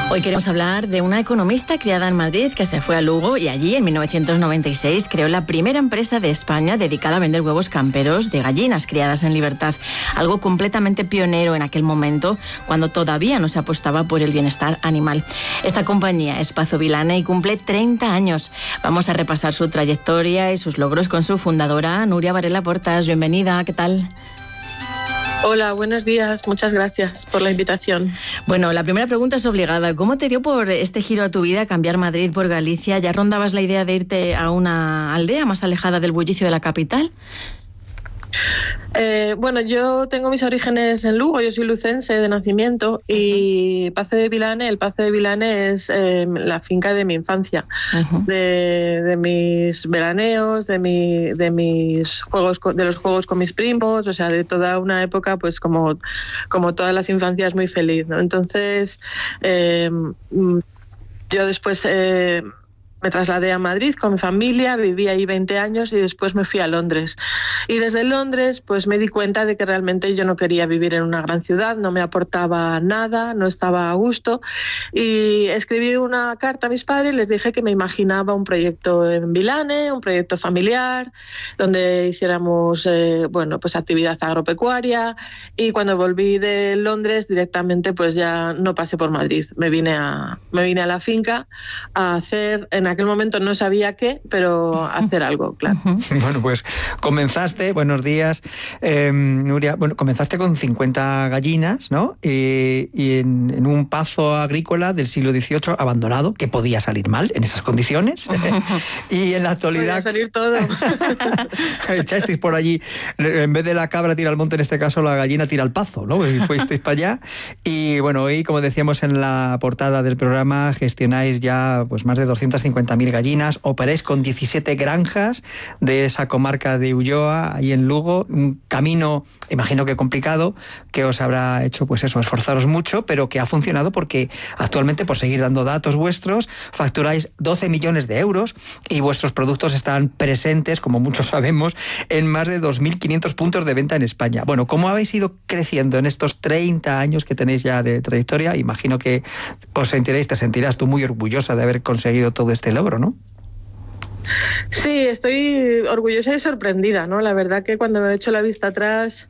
Hoy queremos hablar de una economista criada en Madrid que se fue a Lugo y allí en 1996 creó la primera empresa de España dedicada a vender huevos camperos de gallinas criadas en libertad. Algo completamente pionero en aquel momento, cuando todavía no se apostaba por el bienestar animal. Esta compañía es Pazo Vilane y cumple 30 años. Vamos a repasar su trayectoria y sus logros con su fundadora, Núria Varela Portas. Bienvenida, ¿qué tal? Hola, buenos días. Muchas gracias por la invitación. Bueno, la primera pregunta es obligada. ¿Cómo te dio por este giro a tu vida cambiar Madrid por Galicia? ¿Ya rondabas la idea de irte a una aldea más alejada del bullicio de la capital? Bueno, yo tengo mis orígenes en Lugo, yo soy lucense de nacimiento y el Pazo de Vilane es la finca de mi infancia, de mis veraneos, de mis juegos, de los juegos con mis primos, o sea, de toda una época, pues como todas las infancias, muy feliz, ¿no? Entonces, yo después me trasladé a Madrid con mi familia, viví ahí 20 años y después me fui a Londres. Y desde Londres pues me di cuenta de que realmente yo no quería vivir en una gran ciudad, no me aportaba nada, no estaba a gusto. Y escribí una carta a mis padres y les dije que me imaginaba un proyecto en Vilane, un proyecto familiar, donde hiciéramos pues actividad agropecuaria. Y cuando volví de Londres directamente pues ya no pasé por Madrid. Me vine a la finca a hacer, en aquel momento no sabía qué, pero hacer algo, claro. Bueno, pues comenzaste, buenos días, Núria, bueno, comenzaste con 50 gallinas, ¿no? Y en un pazo agrícola del siglo XVIII abandonado, que podía salir mal en esas condiciones. Y en la actualidad... Podía salir todo. Echasteis por allí, en vez de la cabra tira al monte, en este caso la gallina tira al pazo, ¿no? Y fuisteis para allá. Y bueno, hoy, como decíamos en la portada del programa, gestionáis ya pues más de 250.000 gallinas, operáis con 17 granjas de esa comarca de Ulloa, ahí en Lugo, un camino, imagino que complicado, que os habrá hecho, pues eso, esforzaros mucho, pero que ha funcionado porque actualmente, por seguir dando datos vuestros, facturáis 12 millones de euros y vuestros productos están presentes, como muchos sabemos, en más de 2.500 puntos de venta en España. Bueno, ¿cómo habéis ido creciendo en estos 30 años que tenéis ya de trayectoria? Imagino que te sentirás tú muy orgullosa de haber conseguido todo este logro, ¿no? Sí, estoy orgullosa y sorprendida, ¿no? La verdad que cuando me he hecho la vista atrás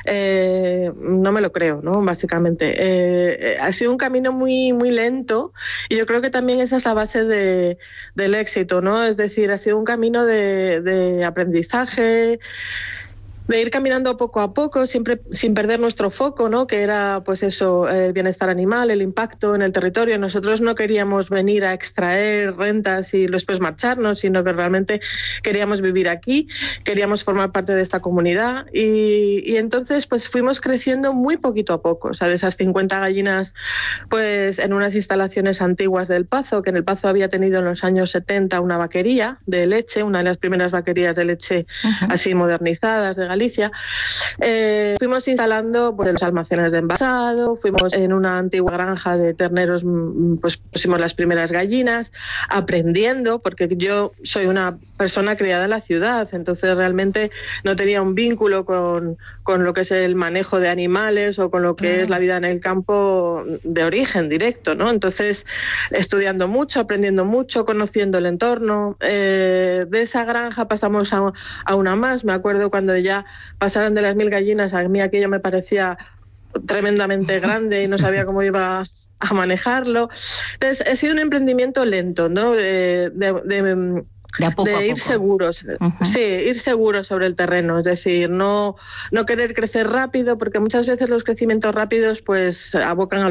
no me lo creo, ¿no? Básicamente. Ha sido un camino muy, muy lento y yo creo que también esa es la base del éxito, ¿no? Es decir, ha sido un camino de aprendizaje, de ir caminando poco a poco, siempre sin perder nuestro foco, ¿no? Que era, pues eso, el bienestar animal, el impacto en el territorio. Nosotros no queríamos venir a extraer rentas y después marcharnos, sino que realmente queríamos vivir aquí, queríamos formar parte de esta comunidad y entonces pues fuimos creciendo muy poquito a poco. O sea, de esas 50 gallinas, pues en unas instalaciones antiguas del Pazo, que en el Pazo había tenido en los años 70 una vaquería de leche, una de las primeras vaquerías de leche así modernizadas de Galicia. Fuimos instalando pues, los almacenes de envasado, fuimos en una antigua granja de terneros, pues pusimos las primeras gallinas, aprendiendo, porque yo soy una persona criada en la ciudad, entonces realmente no tenía un vínculo con lo que es el manejo de animales o con lo que es la vida en el campo de origen directo, ¿no? Entonces, estudiando mucho, aprendiendo mucho, conociendo el entorno. De esa granja pasamos a una más. Me acuerdo cuando ya pasaron de las 1.000 gallinas, a mí aquello me parecía tremendamente grande y no sabía cómo iba a manejarlo. Entonces, ha sido un emprendimiento lento, ¿no? De ir seguros, sí, ir seguros sobre el terreno, es decir, no querer crecer rápido, porque muchas veces los crecimientos rápidos pues abocan a